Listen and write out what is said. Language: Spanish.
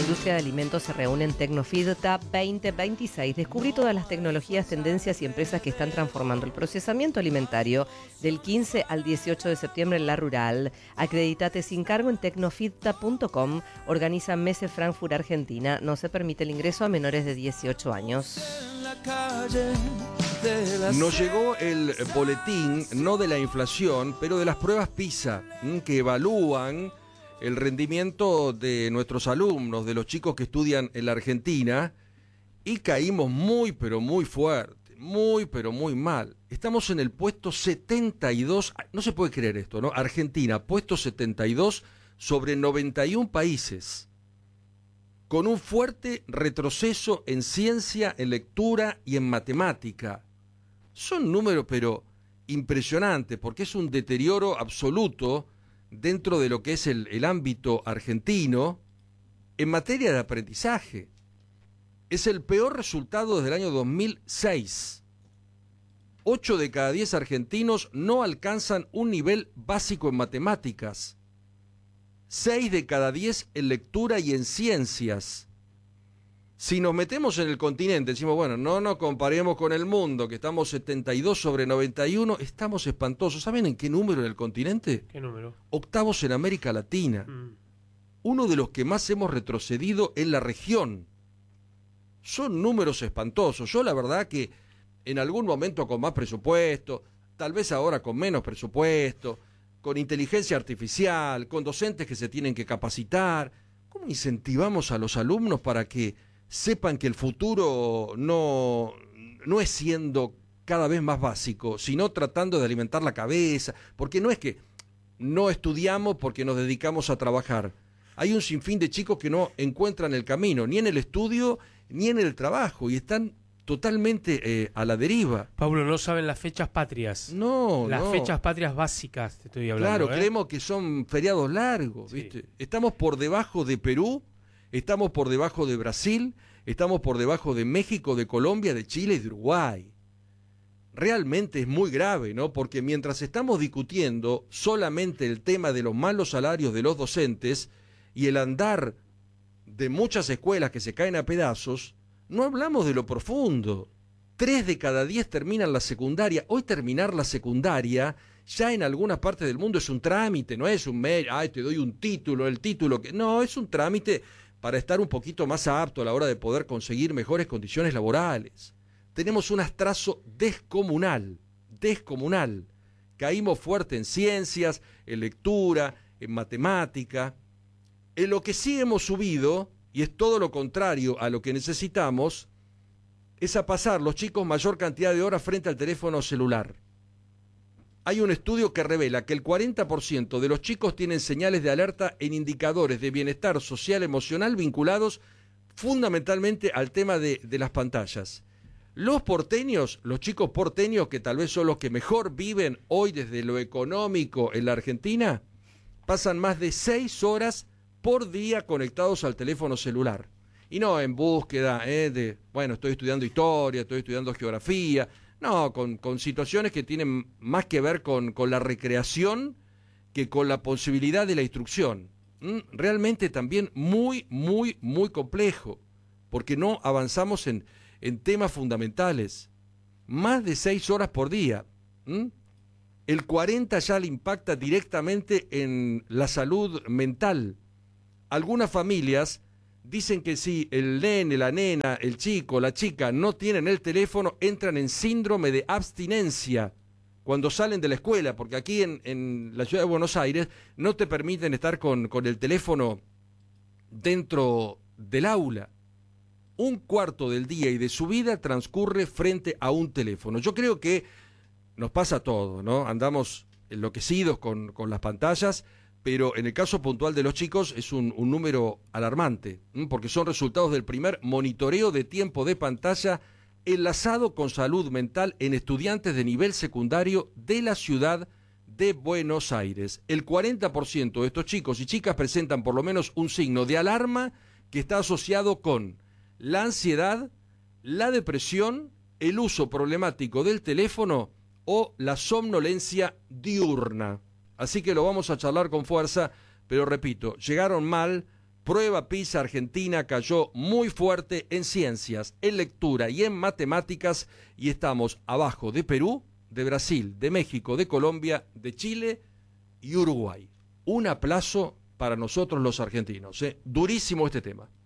industria de alimentos se reúne en Tecnofidta 2026. Descubrí todas las tecnologías, tendencias y empresas que están transformando el procesamiento alimentario del 15 al 18 de septiembre en La Rural. Acreditate sin cargo en tecnofidta.com. Organiza Messe Frankfurt Argentina. No se permite el ingreso a menores de 18 años. Nos llegó el boletín, no de la inflación, pero de las pruebas PISA, que evalúan el rendimiento de nuestros alumnos, de los chicos que estudian en la Argentina, y caímos muy, pero muy fuerte, muy, pero muy mal. Estamos en el puesto 72, no se puede creer esto, ¿no? Argentina, puesto 72 sobre 91 países, con un fuerte retroceso en ciencia, en lectura y en matemática. Son números, pero impresionantes, porque es un deterioro absoluto dentro de lo que es el ámbito argentino en materia de aprendizaje. Es el peor resultado desde el año 2006. 8 de cada 10 argentinos no alcanzan un nivel básico en matemáticas. 6 de cada 10 en lectura y en ciencias. Si nos metemos en el continente, decimos, bueno, no nos comparemos con el mundo, que estamos 72 sobre 91, estamos espantosos. ¿Saben en qué número en el continente? ¿Qué número? Octavos en América Latina. Uno de los que más hemos retrocedido en la región. Son números espantosos. Yo la verdad que en algún momento con más presupuesto, tal vez ahora con menos presupuesto, con inteligencia artificial, con docentes que se tienen que capacitar, ¿cómo incentivamos a los alumnos para que sepan que el futuro no es siendo cada vez más básico, sino tratando de alimentar la cabeza? Porque no es que no estudiamos porque nos dedicamos a trabajar. Hay un sinfín de chicos que no encuentran el camino, ni en el estudio, ni en el trabajo, y están totalmente a la deriva. Pablo, no saben las fechas patrias. Las fechas patrias básicas, te estoy hablando. Claro, creemos que son feriados largos, Sí. ¿viste? Estamos por debajo de Perú, estamos por debajo de Brasil, estamos por debajo de México, de Colombia, de Chile y de Uruguay. Realmente es muy grave, ¿no? Porque mientras estamos discutiendo solamente el tema de los malos salarios de los docentes y el andar de muchas escuelas que se caen a pedazos, no hablamos de lo profundo. 3 de cada 10 terminan la secundaria. Hoy terminar la secundaria ya en algunas partes del mundo es un trámite, no es un te doy un título, el título que... No, es un trámite para estar un poquito más apto a la hora de poder conseguir mejores condiciones laborales. Tenemos un atraso descomunal. Caímos fuerte en ciencias, en lectura, en matemática. En lo que sí hemos subido, y es todo lo contrario a lo que necesitamos, es a pasar los chicos mayor cantidad de horas frente al teléfono celular. Hay un estudio que revela que el 40% de los chicos tienen señales de alerta en indicadores de bienestar social emocional vinculados fundamentalmente al tema de las pantallas. Los porteños, los chicos porteños, que tal vez son los que mejor viven hoy desde lo económico en la Argentina, pasan más de 6 horas por día conectados al teléfono celular. Y no en búsqueda estoy estudiando historia, estoy estudiando geografía. No, con situaciones que tienen más que ver con la recreación que con la posibilidad de la instrucción. Realmente también muy, muy, muy complejo, porque no avanzamos en temas fundamentales. Más de 6 horas por día. El 40 ya le impacta directamente en la salud mental. Algunas familias dicen que si el nene, la nena, el chico, la chica no tienen el teléfono, entran en síndrome de abstinencia cuando salen de la escuela, porque aquí en la ciudad de Buenos Aires no te permiten estar con el teléfono dentro del aula. 1/4 del día y de su vida transcurre frente a un teléfono. Yo creo que nos pasa a todos, ¿no? Andamos enloquecidos con las pantallas, pero en el caso puntual de los chicos es un número alarmante, porque son resultados del primer monitoreo de tiempo de pantalla enlazado con salud mental en estudiantes de nivel secundario de la ciudad de Buenos Aires. El 40% de estos chicos y chicas presentan por lo menos un signo de alarma que está asociado con la ansiedad, la depresión, el uso problemático del teléfono o la somnolencia diurna. Así que lo vamos a charlar con fuerza, pero repito, llegaron mal prueba PISA, Argentina cayó muy fuerte en ciencias, en lectura y en matemáticas, y estamos abajo de Perú, de Brasil, de México, de Colombia, de Chile y Uruguay. Un aplauso para nosotros los argentinos. Durísimo este tema.